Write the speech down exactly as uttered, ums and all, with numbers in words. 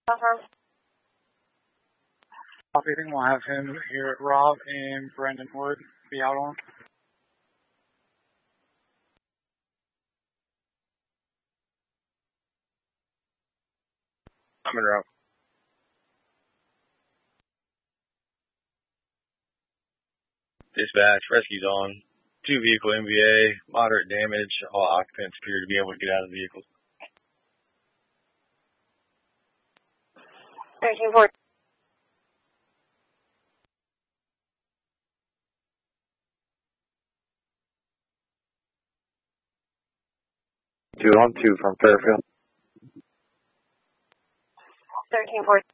Confirm. Copy, I think we'll have him here at Rob and Brendan Wood be out on. I'm in route. Dispatch, rescue's on. Two vehicle M V A, moderate damage. All occupants appear to be able to get out of the vehicles. thirteen four. Two on two from Fairfield. thirteen four.